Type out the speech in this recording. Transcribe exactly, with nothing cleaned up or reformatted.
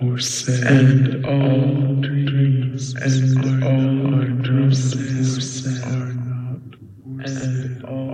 or said, and all dreams and all our dreams are not, and all